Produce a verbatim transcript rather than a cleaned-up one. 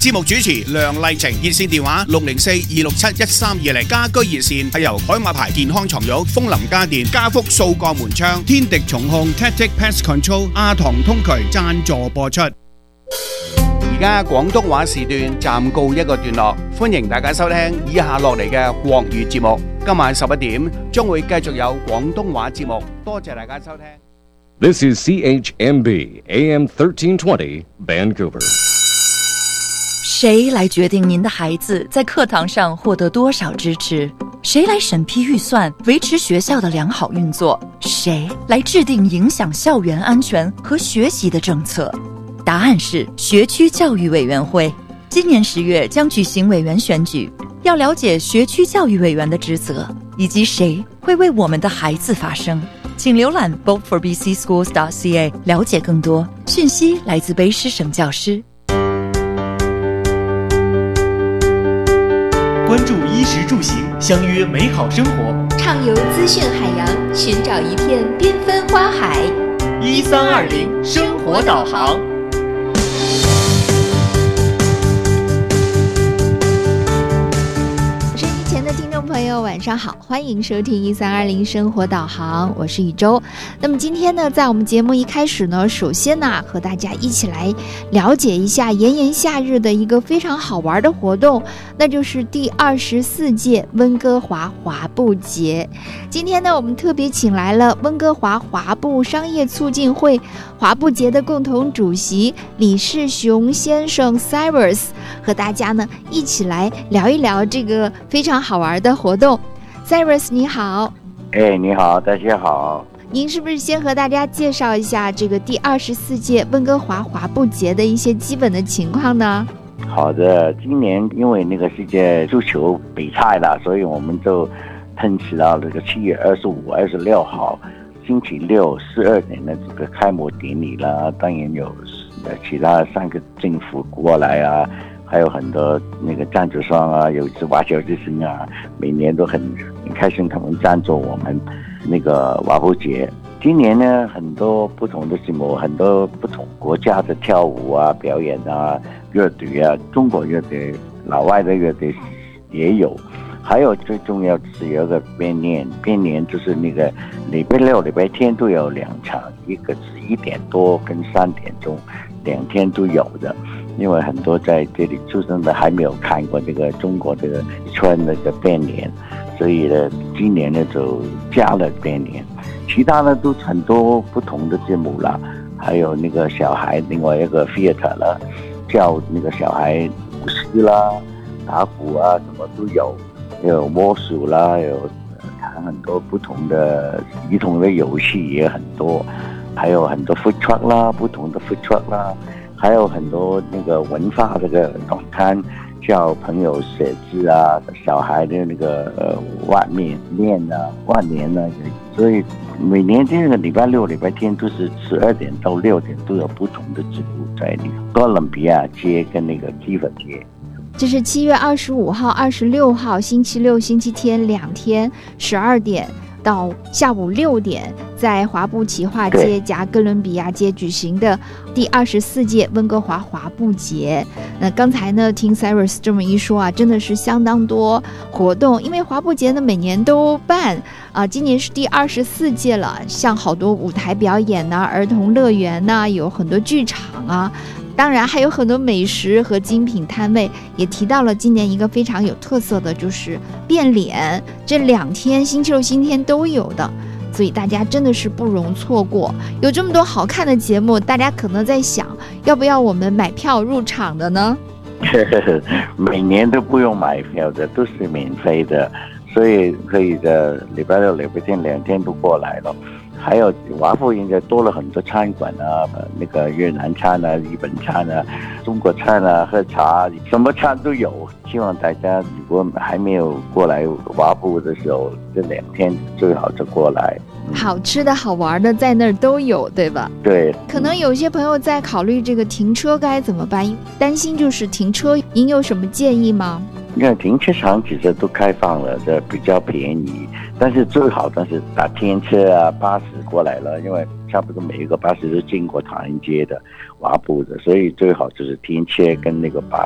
節目主持梁麗晴，熱線電話六零四二六七一三二零。家居熱線係由海馬牌健康床褥、風林家電、家福數個門窗、天敵重控、Tactic Pest Control、亞堂通渠贊助播出。而家廣東話時段暫告一個段落，歡迎大家收聽以下落嚟嘅國語節目。今晚十一點將會繼續有廣東話節目，多謝大家收聽。 This is C H M B A M thirteen twenty Vancouver。 谁来决定您的孩子在课堂上获得多少支持？谁来审批预算，维持学校的良好运作？谁来制定影响校园安全和学习的政策？答案是学区教育委员会。今年十月将举行委员选举，要了解学区教育委员的职责，以及谁会为我们的孩子发声。请浏览 vote for b c schools dot c a 了解更多讯息。来自卑诗省教师。 关注衣食住行，相约美好生活， 畅游资讯海洋，寻找一片缤纷花海。 一三二零生活导航。 朋友晚上好，欢迎收听一三二零生活导航，我是宇宙。那么今天呢，在我们节目一开始呢，首先呢，和大家一起来了解一下炎炎夏日的一个非常好玩的活动，那就是第二十四届温哥华华埠节。今天呢，我们特别请来了温哥华华埠商业促进会华埠节的共同主席李世雄先生 Cyrus， 和大家呢一起来聊一聊这个非常好玩的活动。 Cyrus 你好。 哎，你好，大家好。 您是不是先和大家介绍一下这个第二十四届温哥华华埠节的一些基本的情况呢？ 好的，今年因为那个世界足球比赛了，所以我们就推迟到这个七月二十五、二十六号星期六十二点的这个开幕典礼了。当然有其他三个政府过来啊，还有很多那个赞助商啊，有是华侨之星啊，每年都很很开心，他们赞助我们那个华埠节。今年呢，很多不同的节目，很多不同国家的跳舞啊、表演啊、乐队啊，中国乐队、老外的乐队也有。还有最重要的是有个编年，编年就是那个礼拜六、礼拜天都有两场，一个是一点多跟三点钟，两天都有的。因为很多在这里出生的还没有看过这个中国这个穿那个编年，所以呢，今年呢就加了编年，其他呢都很多不同的节目啦，还有那个小孩另外一个 theater 啦，教那个小孩舞狮啦、打鼓啊，什么都有，有魔术啦，有谈很多不同的儿童的游戏也很多，还有很多 food truck 啦，不同的 food truck 啦。还有很多那个文化这个短刊，叫朋友写字啊，小孩的那个呃万面面啊、万年啊，所以每年这个礼拜六、礼拜天都是十二点到六点都有不同的节目在那个哥伦比亚街跟那个基粉街。 这是七月二十五号、二十六号星期六、星期天两天，十二点到下午六点，在华埠奇化街加哥伦比亚街举行的第二十四届温哥华华埠节。那刚才呢，听 Cyrus 这么一说啊，真的是相当多活动，因为华埠节呢每年都办啊，今年是第二十四届了，像好多舞台表演呐、啊、儿童乐园呐、啊，有很多剧场啊。当然还有很多美食和精品摊位，也提到了今年一个非常有特色的就是变脸，这两天星期六星期天都有的，所以大家真的是不容错过。有这么多好看的节目，大家可能在想要不要我们买票入场的呢？ 每年都不用买票的，都是免费的，所以可以的礼拜六礼拜天两天都过来了。还有华埠现在多了很多餐馆啊，那个越南餐啊、日本餐啊、中国餐啊、喝茶，什么餐都有。希望大家如果还没有过来华埠的时候，这两天最好就过来。 嗯、好吃的好玩的在那儿都有，对吧？ 对。 可能有些朋友在考虑这个停车该怎么办，担心就是停车，您有什么建议吗？ 因为停车场其实都开放了，这比较便宜，但是最好但是打天车啊、巴士过来了，因为差不多每一个巴士都经过唐人街的、华埠的，所以最好就是天车跟那个巴